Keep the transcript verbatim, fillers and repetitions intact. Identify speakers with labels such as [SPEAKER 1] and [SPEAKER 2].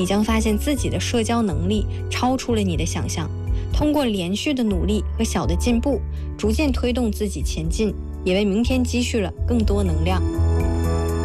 [SPEAKER 1] 你将发现自己的社交能力超出了你的想象。通过连续的努力和小的进步，逐渐推动自己前进，也为明天积蓄了更多能量。